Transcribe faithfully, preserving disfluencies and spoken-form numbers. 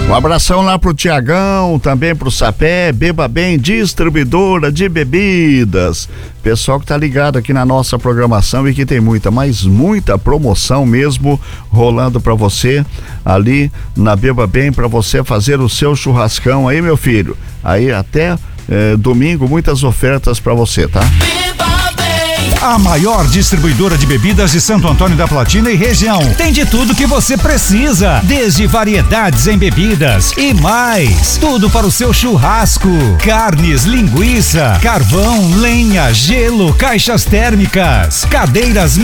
Um abração lá pro Tiagão, também pro Sapé, Beba Bem, distribuidora de bebidas. Pessoal que tá ligado aqui na nossa programação e que tem muita, mas muita promoção mesmo rolando pra você ali na Beba Bem, pra você fazer o seu churrascão aí, meu filho. Aí até eh, domingo, muitas ofertas pra você, tá? A maior distribuidora de bebidas de Santo Antônio da Platina e região. Tem de tudo que você precisa, desde variedades em bebidas e mais. Tudo para o seu churrasco. Carnes, linguiça, carvão, lenha, gelo, caixas térmicas, cadeiras